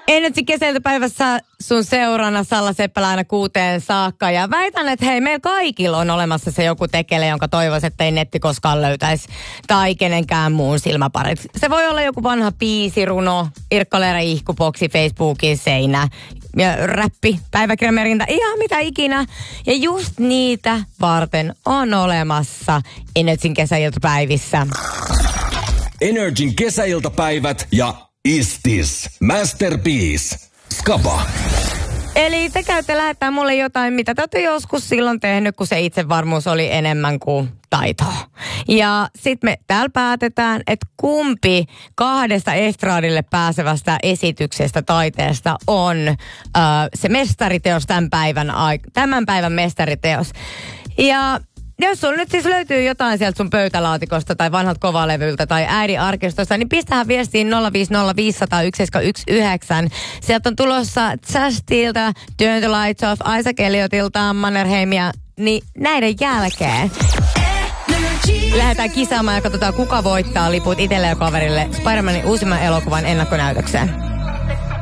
Energy kesäiltapäivässä sun seurana Salla Seppälä aina 6 saakka. Ja väitän, että hei, meillä kaikilla on olemassa se joku tekele, jonka toivoisi, että ei netti koskaan löytäisi. Tai kenenkään muun silmäparit. Se voi olla joku vanha biisiruno, Irkka Leera ihkuboksi, Facebookin seinä, ja räppi, päiväkirjamerintä, ihan mitä ikinä. Ja just niitä varten on olemassa Energyn kesäiltapäivissä. Energyn kesäiltapäivät ja Istis Masterpiece Skaba. Eli te käytte lähettää mulle jotain, mitä te olette joskus silloin tehnyt, kun se itsevarmuus oli enemmän kuin taitoa. Ja sitten me täällä päätetään, että kumpi 2 estradille pääsevästä esityksestä taiteesta on se mestariteos tämän päivän mestariteos. Ja jos sun nyt siis löytyy jotain sieltä sun pöytälaatikosta tai vanhalta kovalevyltä tai äidin arkistosta, niin pistähän viestiin 050501719. Sieltä on tulossa Justilta, Turn the Lights Off, Isaac Elliotilta, Mannerheimia, niin näiden jälkeen lähdetään kisaamaan ja katsotaan, kuka voittaa liput itselle ja kaverille Spider-Manin uusimman elokuvan ennakkonäytökseen.